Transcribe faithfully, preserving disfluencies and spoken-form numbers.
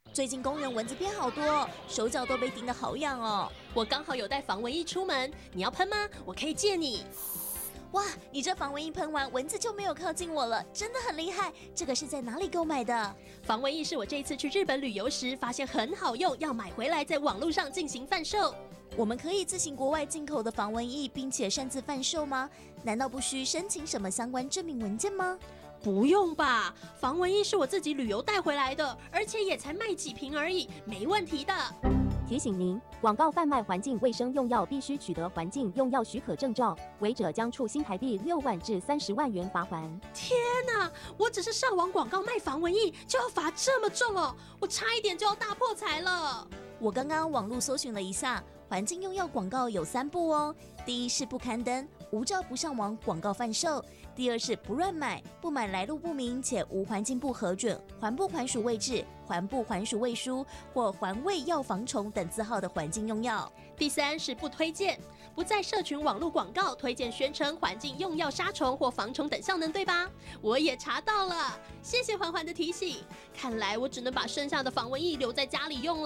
最近公园蚊子变好多，手脚都被叮得好痒哦。 我刚好有带防蚊液出门，你要喷吗？我可以借你。 哇，你这防蚊液喷完，蚊子就没有靠近我了，真的很厉害。这个是在哪里购买的？ 防蚊液是我这一次去日本旅游时发现很好用，要买回来在网络上进行贩售。 我们可以自行国外进口的防蚊液，并且擅自贩售吗？难道不需申请什么相关证明文件吗？ 不用吧，防蚊液是我自己旅游带回来的，而且也才卖几瓶而已，没问题的。 提醒您，广告贩卖环境卫生用药必须取得环境用药许可证照，违者将处新台币六万至三十万元罚锾。 天哪，我只是上网广告卖防蚊液就要罚这么重哦，我差一点就要大破财了。 我刚刚网络搜寻了一下，环境用药广告有三步哦。第一是不刊登，无照不上网广告贩售；第二是不乱买，不买来路不明且无环境部核准、环部环署卫制、环部环署卫书或环卫药防虫等字号的环境用药； 第三是不推荐，不在社群网络广告推荐宣称环境用药杀虫或防虫等效能，对吧？我也查到了，谢谢环环的提醒。看来我只能把剩下的防蚊液留在家里用了。